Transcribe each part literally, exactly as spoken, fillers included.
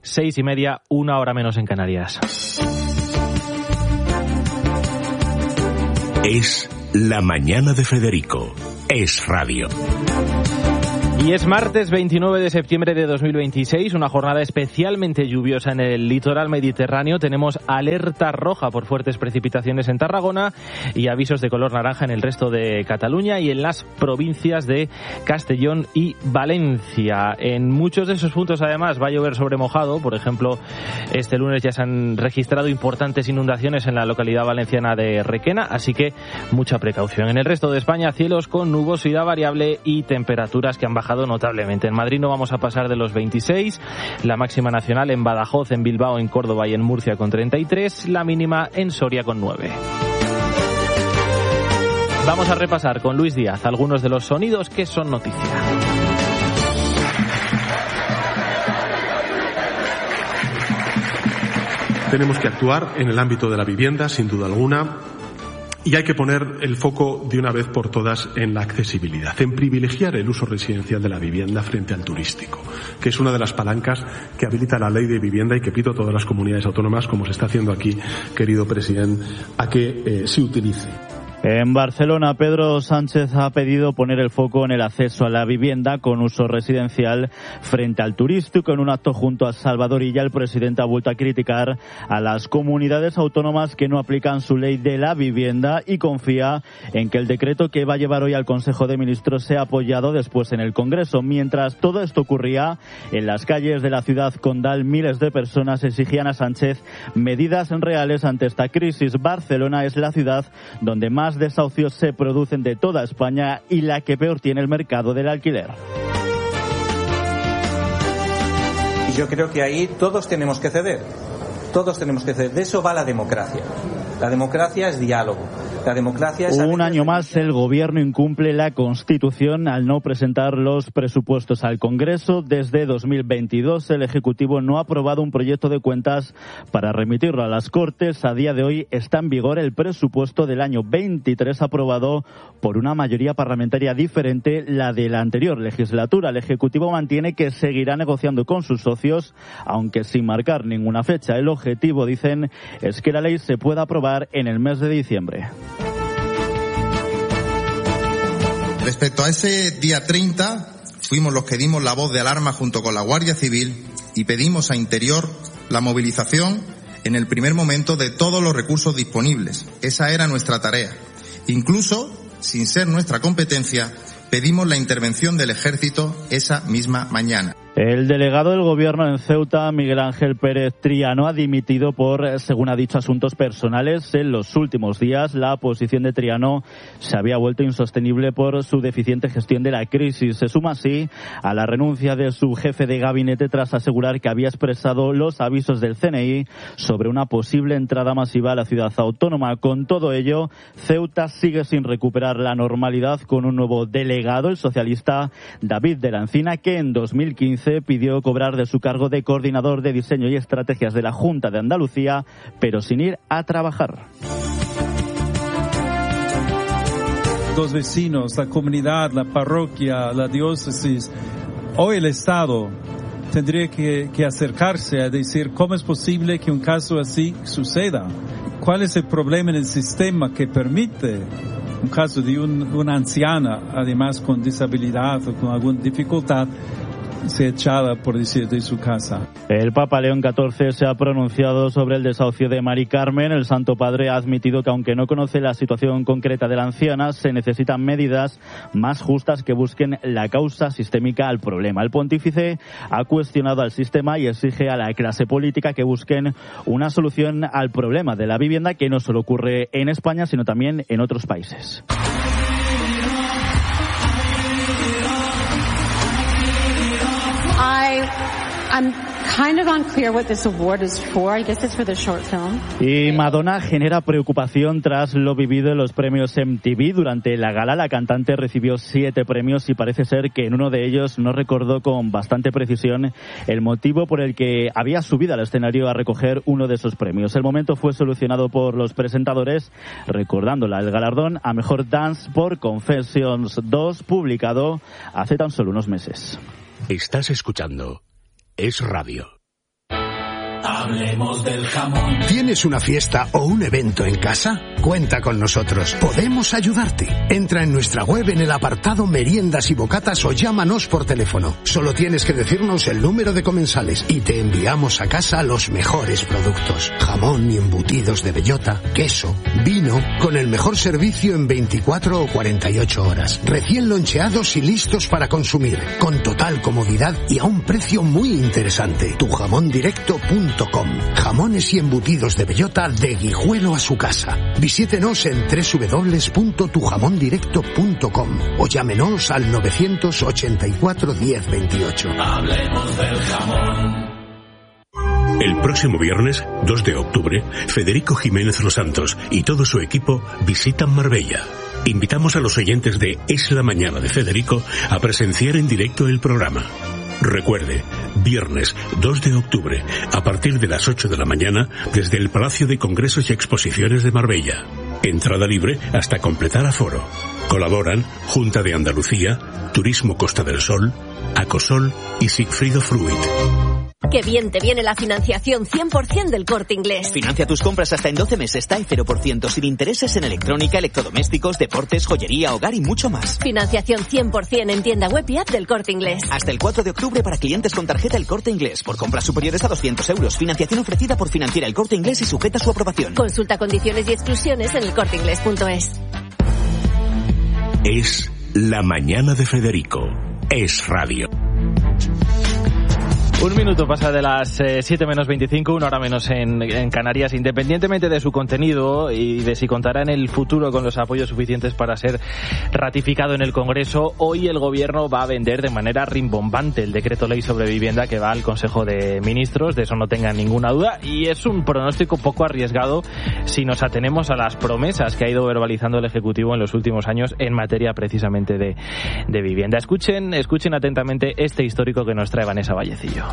seis y media, una hora menos en Canarias. Es la mañana de Federico. Es radio. Y es martes veintinueve de septiembre de dos mil veintiséis, una jornada especialmente lluviosa en el litoral mediterráneo. Tenemos alerta roja por fuertes precipitaciones en Tarragona y avisos de color naranja en el resto de Cataluña y en las provincias de Castellón y Valencia. En muchos de esos puntos, además, va a llover sobre mojado. Por ejemplo, este lunes ya se han registrado importantes inundaciones en la localidad valenciana de Requena, así que mucha precaución. En el resto de España, cielos con nubosidad variable y temperaturas que han bajado notablemente. En Madrid no vamos a pasar de los veintiséis, la máxima nacional en Badajoz, en Bilbao, en Córdoba y en Murcia con treinta y tres, la mínima en Soria con nueve. Vamos a repasar con Luis Díaz algunos de los sonidos que son noticia. Tenemos que actuar en el ámbito de la vivienda, sin duda alguna. Y hay que poner el foco de una vez por todas en la accesibilidad, en privilegiar el uso residencial de la vivienda frente al turístico, que es una de las palancas que habilita la ley de vivienda y que pido a todas las comunidades autónomas, como se está haciendo aquí, querido presidente, a que eh, se utilice. En Barcelona, Pedro Sánchez ha pedido poner el foco en el acceso a la vivienda con uso residencial frente al turístico. En un acto junto a Salvador Illa, el presidente ha vuelto a criticar a las comunidades autónomas que no aplican su ley de la vivienda y confía en que el decreto que va a llevar hoy al Consejo de Ministros sea apoyado después en el Congreso. Mientras todo esto ocurría, en las calles de la ciudad condal, miles de personas exigían a Sánchez medidas reales ante esta crisis. Barcelona es la ciudad donde más desahucios se producen de toda España y la que peor tiene el mercado del alquiler. Y yo creo que ahí todos tenemos que ceder, todos tenemos que ceder. De eso va la democracia. La democracia es diálogo. La democracia es... Un año más el Gobierno incumple la Constitución al no presentar los presupuestos al Congreso. Desde dos mil veintidós el Ejecutivo no ha aprobado un proyecto de cuentas para remitirlo a las Cortes. A día de hoy está en vigor el presupuesto del año veintitrés aprobado por una mayoría parlamentaria diferente la de la anterior legislatura. El Ejecutivo mantiene que seguirá negociando con sus socios, aunque sin marcar ninguna fecha. El objetivo, dicen, es que la ley se pueda aprobar en el mes de diciembre. Respecto a ese día treinta, fuimos los que dimos la voz de alarma junto con la Guardia Civil y pedimos a Interior la movilización en el primer momento de todos los recursos disponibles. Esa era nuestra tarea. Incluso, sin ser nuestra competencia, pedimos la intervención del Ejército esa misma mañana. El delegado del Gobierno en Ceuta, Miguel Ángel Pérez Triano, ha dimitido por, según ha dicho, asuntos personales. En los últimos días, la posición de Triano se había vuelto insostenible por su deficiente gestión de la crisis. Se suma así a la renuncia de su jefe de gabinete tras asegurar que había expresado los avisos del C N I sobre una posible entrada masiva a la ciudad autónoma. Con todo ello, Ceuta sigue sin recuperar la normalidad con un nuevo delegado, el socialista David de la Encina, que en dos mil quince pidió cobrar de su cargo de coordinador de diseño y estrategias de la Junta de Andalucía, pero sin ir a trabajar. Los vecinos, la comunidad, la parroquia, la diócesis, hoy el Estado tendría que, que acercarse a decir cómo es posible que un caso así suceda. ¿Cuál es el problema en el sistema que permite un caso de un, una anciana, además con disabilidad o con alguna dificultad, se echada, por decir, de su casa? El Papa León catorce se ha pronunciado sobre el desahucio de Mari Carmen. El Santo Padre ha admitido que, aunque no conoce la situación concreta de la anciana, se necesitan medidas más justas que busquen la causa sistémica al problema. El pontífice ha cuestionado al sistema y exige a la clase política que busquen una solución al problema de la vivienda, que no solo ocurre en España, sino también en otros países. I, I'm kind of unclear what this award is for. I guess it's for the short film. Y Madonna genera preocupación tras lo vivido en los premios M T V. Durante la gala, la cantante recibió siete premios y parece ser que en uno de ellos no recordó con bastante precisión el motivo por el que había subido al escenario a recoger uno de esos premios. El momento fue solucionado por los presentadores, recordándola el galardón a Mejor Dance por Confessions dos, publicado hace tan solo unos meses. Estás escuchando Es Radio. Hablemos del jamón. ¿Tienes una fiesta o un evento en casa? Cuenta con nosotros. Podemos ayudarte. Entra en nuestra web en el apartado meriendas y bocatas o llámanos por teléfono. Solo tienes que decirnos el número de comensales y te enviamos a casa los mejores productos. Jamón y embutidos de bellota, queso, vino, con el mejor servicio en veinticuatro o cuarenta y ocho horas. Recién loncheados y listos para consumir. Con total comodidad y a un precio muy interesante. tu jamón directo punto com. Jamones y embutidos de bellota de Guijuelo a su casa. Visítenos en doble u doble u doble u punto tu jamón directo punto com o llámenos al novecientos ochenta y cuatro diez veintiocho. Hablemos del jamón. El próximo viernes, dos de octubre, Federico Jiménez Los Santos y todo su equipo visitan Marbella. Invitamos a los oyentes de Es la Mañana de Federico a presenciar en directo el programa. Recuerde, viernes dos de octubre, a partir de las ocho de la mañana, desde el Palacio de Congresos y Exposiciones de Marbella. Entrada libre hasta completar aforo. Colaboran Junta de Andalucía, Turismo Costa del Sol, Acosol y Sigfrido Fruit. ¡Qué bien te viene la financiación cien por ciento del Corte Inglés! Financia tus compras hasta en doce meses, T A E cero por ciento, sin intereses en electrónica, electrodomésticos, deportes, joyería, hogar y mucho más. Financiación cien por ciento en tienda web y app del Corte Inglés. Hasta el cuatro de octubre para clientes con tarjeta El Corte Inglés. Por compras superiores a doscientos euros. Financiación ofrecida por Financiera El Corte Inglés y sujeta a su aprobación. Consulta condiciones y exclusiones en el corte inglés punto es. Es la mañana de Federico. Es radio. Un minuto pasa de las eh, siete menos veinticinco, una hora menos en, en Canarias. Independientemente de su contenido y de si contará en el futuro con los apoyos suficientes para ser ratificado en el Congreso, hoy el Gobierno va a vender de manera rimbombante el decreto ley sobre vivienda que va al Consejo de Ministros, de eso no tengan ninguna duda, y es un pronóstico poco arriesgado si nos atenemos a las promesas que ha ido verbalizando el Ejecutivo en los últimos años en materia precisamente de, de vivienda. Escuchen, escuchen atentamente este histórico que nos trae Vanessa Vallecillo.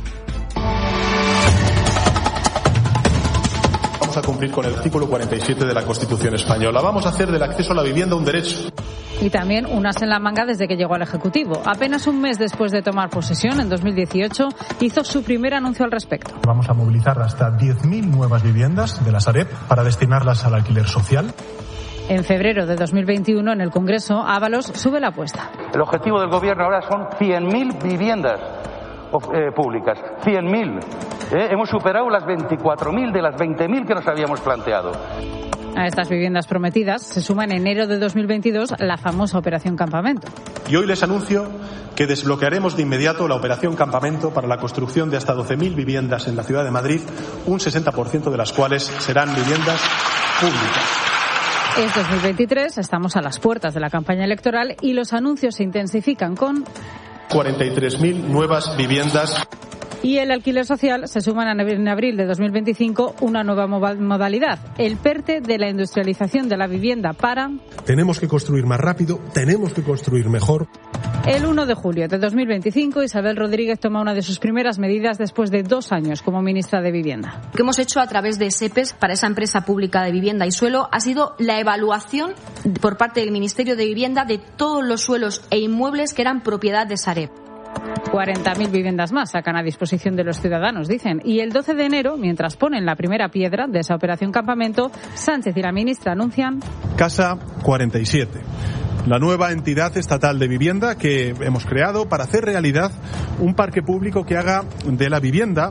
Vamos a cumplir con el artículo cuarenta y siete de la Constitución española. Vamos a hacer del acceso a la vivienda un derecho. Y también unas en la manga desde que llegó al Ejecutivo. Apenas un mes después de tomar posesión, en dos mil dieciocho, hizo su primer anuncio al respecto. Vamos a movilizar hasta diez mil nuevas viviendas de la Sareb para destinarlas al alquiler social. En febrero de dos mil veintiuno, en el Congreso, Ábalos sube la apuesta. El objetivo del Gobierno ahora son cien mil viviendas Eh, públicas, cien mil. Eh, hemos superado las veinticuatro mil de las veinte mil que nos habíamos planteado. A estas viviendas prometidas se suma en enero de dos mil veintidós la famosa Operación Campamento. Y hoy les anuncio que desbloquearemos de inmediato la Operación Campamento para la construcción de hasta doce mil viviendas en la ciudad de Madrid, un sesenta por ciento de las cuales serán viviendas públicas. Es dos mil veintitrés, estamos a las puertas de la campaña electoral y los anuncios se intensifican con cuarenta y tres mil nuevas viviendas. Y el alquiler social se suma en abril de dos mil veinticinco una nueva modalidad, el PERTE de la industrialización de la vivienda para... Tenemos que construir más rápido, tenemos que construir mejor. El uno de julio de dos mil veinticinco, Isabel Rodríguez toma una de sus primeras medidas después de dos años como ministra de Vivienda. Lo que hemos hecho a través de SEPES para esa empresa pública de vivienda y suelo ha sido la evaluación por parte del Ministerio de Vivienda de todos los suelos e inmuebles que eran propiedad de Sareb. cuarenta mil viviendas más sacan a disposición de los ciudadanos, dicen. Y el doce de enero, mientras ponen la primera piedra de esa Operación Campamento, Sánchez y la ministra anuncian... Casa cuarenta y siete. La nueva entidad estatal de vivienda que hemos creado para hacer realidad un parque público que haga de la vivienda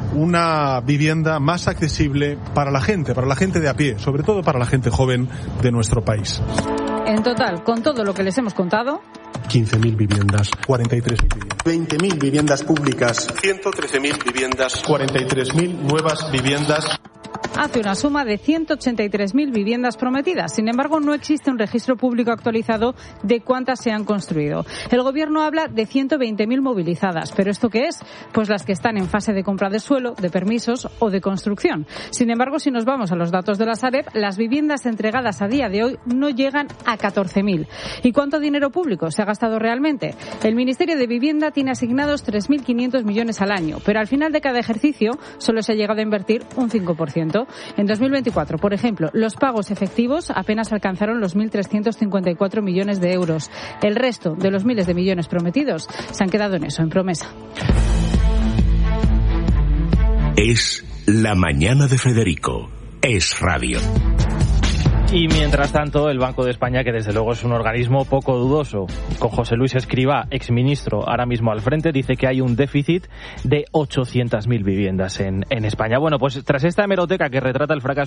una vivienda más accesible para la gente, para la gente de a pie, sobre todo para la gente joven de nuestro país. En total, con todo lo que les hemos contado... quince mil viviendas, cuarenta y tres mil viviendas, veinte mil viviendas públicas, ciento trece mil viviendas, cuarenta y tres mil nuevas viviendas. Hace una suma de ciento ochenta y tres mil viviendas prometidas. Sin embargo, no existe un registro público actualizado de cuántas se han construido. El Gobierno habla de ciento veinte mil movilizadas. ¿Pero esto qué es? Pues las que están en fase de compra de suelo, de permisos o de construcción. Sin embargo, si nos vamos a los datos de la Sareb, las viviendas entregadas a día de hoy no llegan a catorce mil. ¿Y cuánto dinero público se ha gastado realmente? El Ministerio de Vivienda tiene asignados tres mil quinientos millones al año, pero al final de cada ejercicio solo se ha llegado a invertir un cinco por ciento. En dos mil veinticuatro, por ejemplo, los pagos efectivos apenas alcanzaron los mil trescientos cincuenta y cuatro millones de euros. El resto de los miles de millones prometidos se han quedado en eso, en promesa. Es La Mañana de Federico. Es radio. Y mientras tanto, el Banco de España, que desde luego es un organismo poco dudoso, con José Luis Escrivá, exministro, ahora mismo al frente, dice que hay un déficit de ochocientas mil viviendas en, en España. Bueno, pues tras esta hemeroteca que retrata el fracaso